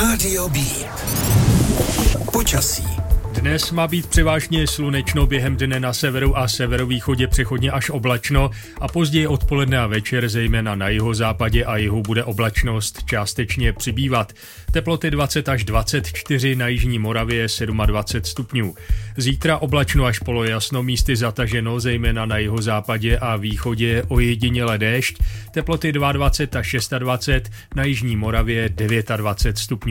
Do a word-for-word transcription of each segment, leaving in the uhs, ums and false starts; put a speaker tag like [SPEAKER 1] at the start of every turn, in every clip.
[SPEAKER 1] Rádio B. Počasí.
[SPEAKER 2] Dnes má být převážně slunečno, během dne na severu a severovýchodě přechodně až oblačno a později odpoledne a večer zejména na jihozápadě a jihu bude oblačnost částečně přibývat. Teploty dvacet až dvacet čtyři, na jižní Moravě dvacet sedm stupňů. Zítra oblačno až polojasno, místy zataženo, zejména na jihozápadě a východě ojediněle déšť. Teploty dvacet dva až dvacet šest, na jižní Moravě dvacet devět stupňů.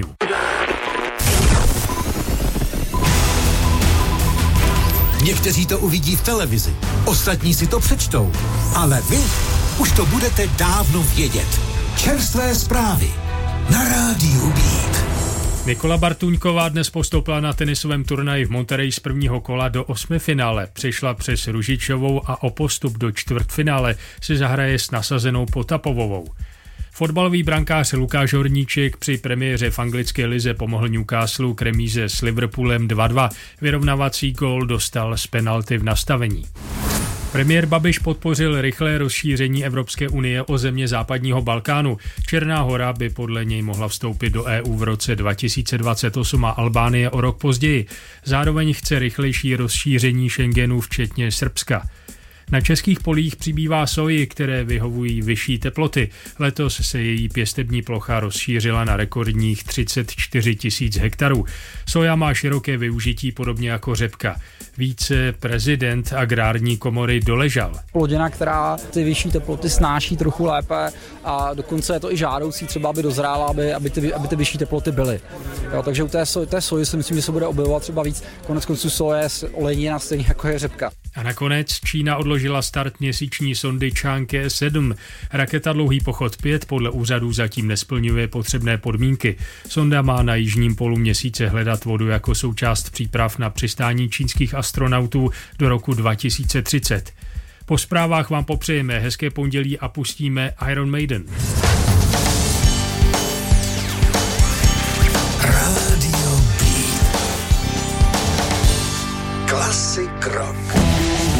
[SPEAKER 1] Někteří to uvidí v televizi, ostatní si to přečtou, ale vy už to budete dávno vědět. Čerstvé zprávy na Rádiu Beat.
[SPEAKER 2] Nikola Bartuňková dnes postoupila na tenisovém turnaji v Monterey z prvního kola do osmifinále. Přešla přes Ružičovou a o postup do čtvrtfinále si zahraje s nasazenou Potapovovou. Fotbalový brankář Lukáš Horníček při premiéře v anglické lize pomohl Newcastle k remíze s Liverpoolem dva dva. Vyrovnávací gól dostal z penalty v nastavení. Premiér Babiš podpořil rychlé rozšíření Evropské unie o země západního Balkánu. Černá Hora by podle něj mohla vstoupit do E U v roce dva tisíce dvacet osm a Albánie o rok později. Zároveň chce rychlejší rozšíření Schengenu včetně Srbska. Na českých polích přibývá soji, které vyhovují vyšší teploty. Letos se její pěstební plocha rozšířila na rekordních třicet čtyři tisíc hektarů. Soja má široké využití podobně jako řepka. Více prezident agrární komory Doležal.
[SPEAKER 3] Plodina, která ty vyšší teploty snáší trochu lépe a dokonce je to i žádoucí třeba, aby dozrála, aby, aby, ty, aby ty vyšší teploty byly. Jo, takže u té, soje, té soji si myslím, že se bude objevovat třeba víc. Konec konců soje olejnina stejně jako je řepka.
[SPEAKER 2] A nakonec Čína odložila start měsíční sondy Chang'e sedm. Raketa Dlouhý pochod pět podle úřadů zatím nesplňuje potřebné podmínky. Sonda má na jižním polu měsíce hledat vodu jako součást příprav na přistání čínských astronautů do roku dva tisíce třicet. Po zprávách vám popřejeme hezké pondělí a pustíme Iron Maiden.